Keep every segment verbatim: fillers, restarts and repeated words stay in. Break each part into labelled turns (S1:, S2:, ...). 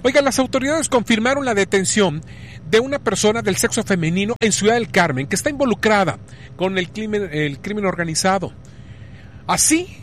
S1: Oigan, las autoridades confirmaron la detención de una persona del sexo femenino en Ciudad del Carmen que está involucrada con el crimen, el crimen organizado. Así,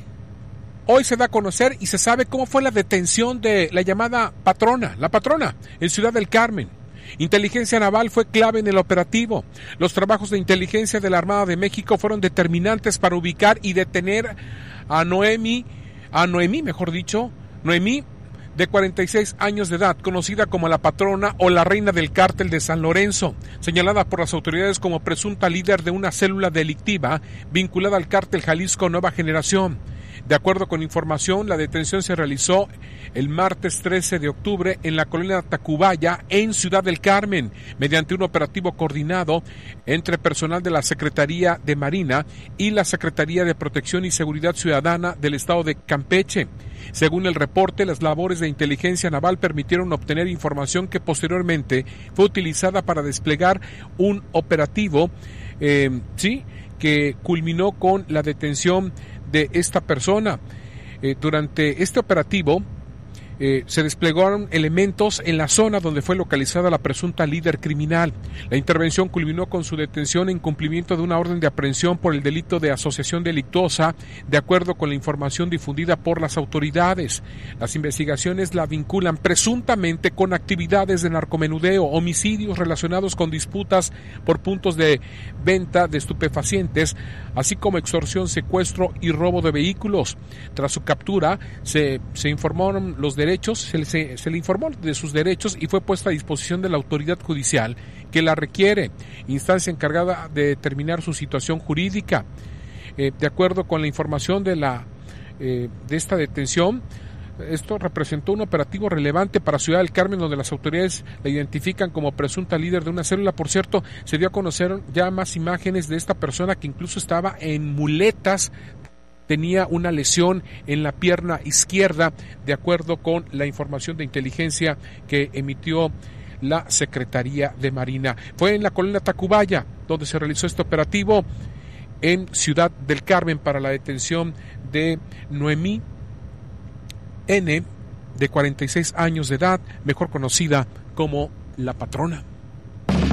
S1: hoy se da a conocer y se sabe cómo fue la detención de la llamada patrona, la patrona, en Ciudad del Carmen. Inteligencia naval fue clave en el operativo. Los trabajos de inteligencia de la Armada de México fueron determinantes para ubicar y detener a Noemí, a Noemí, mejor dicho, Noemí, de cuarenta y seis años de edad, conocida como la patrona o la reina del cártel de San Lorenzo, señalada por las autoridades como presunta líder de una célula delictiva vinculada al cártel Jalisco Nueva Generación. De acuerdo con información, la detención se realizó el martes trece de octubre en la colonia Tacubaya, en Ciudad del Carmen, mediante un operativo coordinado entre personal de la Secretaría de Marina y la Secretaría de Protección y Seguridad Ciudadana del Estado de Campeche. Según el reporte, las labores de inteligencia naval permitieron obtener información que posteriormente fue utilizada para desplegar un operativo, eh, sí, que culminó con la detención de esta persona. Eh, durante este operativo eh, se desplegaron elementos en la zona donde fue localizada la presunta líder criminal. La intervención culminó con su detención en cumplimiento de una orden de aprehensión por el delito de asociación delictuosa, de acuerdo con la información difundida por las autoridades. Las investigaciones la vinculan presuntamente con actividades de narcomenudeo, homicidios relacionados con disputas por puntos de venta de estupefacientes, así como extorsión, secuestro y robo de vehículos. Tras su captura, se, se informaron los derechos, se, se, se le informó de sus derechos y fue puesta a disposición de la autoridad judicial que la requiere, instancia encargada de determinar su situación jurídica. Eh, de acuerdo con la información de, la, eh, de esta detención, esto representó un operativo relevante para Ciudad del Carmen, donde las autoridades la identifican como presunta líder de una célula. Por cierto, se dio a conocer ya más imágenes de esta persona que incluso estaba en muletas, tenía una lesión en la pierna izquierda, de acuerdo con la información de inteligencia que emitió la Secretaría de Marina. Fue en la colonia Tacubaya donde se realizó este operativo en Ciudad del Carmen para la detención de Noemí N., de cuarenta y seis años de edad, mejor conocida como la patrona.